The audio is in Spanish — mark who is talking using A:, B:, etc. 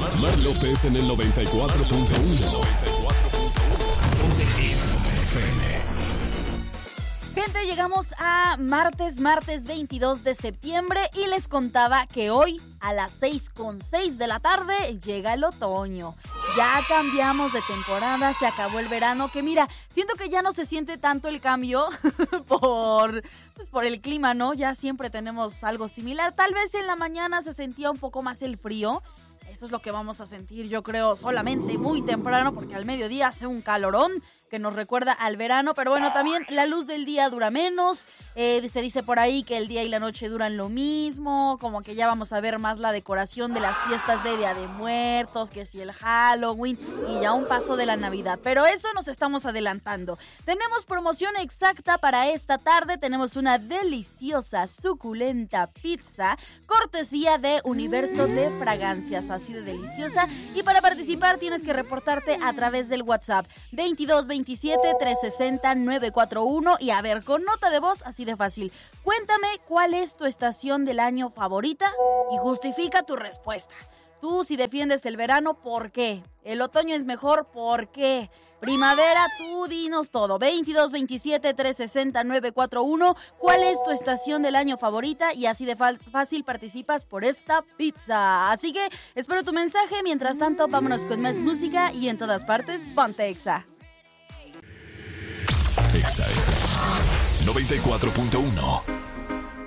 A: Mar López en el 94.1.
B: Gente, llegamos a martes 22 de septiembre y les contaba que hoy a las 6:06 de la tarde llega el otoño. Ya cambiamos de temporada, se acabó el verano, que mira, siento que ya no se siente tanto el cambio por el clima, ¿no? Ya siempre tenemos algo similar. Tal vez en la mañana se sentía un poco más el frío. Eso es lo que vamos a sentir, yo creo, solamente muy temprano, porque al mediodía hace un calorón que nos recuerda al verano, pero bueno, también la luz del día dura menos, se dice por ahí que el día y la noche duran lo mismo, como que ya vamos a ver más la decoración de las fiestas de Día de Muertos, que si el Halloween y ya un paso de la Navidad, pero eso nos estamos adelantando. Tenemos promoción exacta para esta tarde, tenemos una deliciosa, suculenta pizza, cortesía de Universo de Fragancias, así de deliciosa, y para participar tienes que reportarte a través del WhatsApp 2227-360-941 y a ver, con nota de voz así de fácil, cuéntame cuál es tu estación del año favorita y justifica tu respuesta. Tú, si defiendes el verano, ¿por qué? El otoño es mejor, ¿por qué? Primavera, tú dinos todo. 2227-360-941. ¿Cuál es tu estación del año favorita? Y así de fácil participas por esta pizza. Así que espero tu mensaje. Mientras tanto, vámonos con más música y en todas partes, ponte Exa.
A: Exa 94.1.